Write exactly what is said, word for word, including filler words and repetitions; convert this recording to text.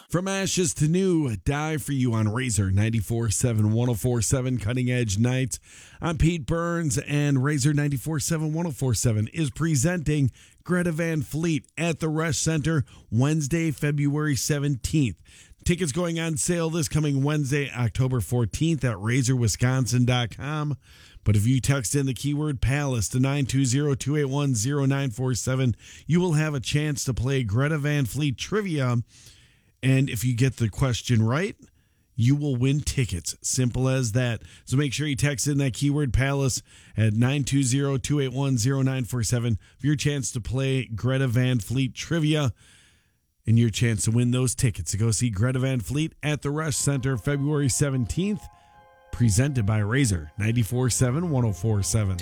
From ashes to new, Die For You on Razor ninety-four point seven, one oh four point seven Cutting Edge Nights. I'm Pete Burns, and Razor ninety-four point seven, one oh four point seven is presenting Greta Van Fleet at the Resch Center Wednesday, February seventeenth. Tickets going on sale this coming Wednesday, October fourteenth at razor wisconsin dot com. But if you text in the keyword Palace to nine two zero, two eight one, zero nine four seven, you will have a chance to play Greta Van Fleet trivia. And if you get the question right, you will win tickets. Simple as that. So make sure you text in that keyword Palace at nine two zero, two eight one, zero nine four seven for your chance to play Greta Van Fleet trivia and your chance to win those tickets to go see Greta Van Fleet at the Resch Center February seventeenth. Presented by Razor ninety-four point seven, one oh four point seven.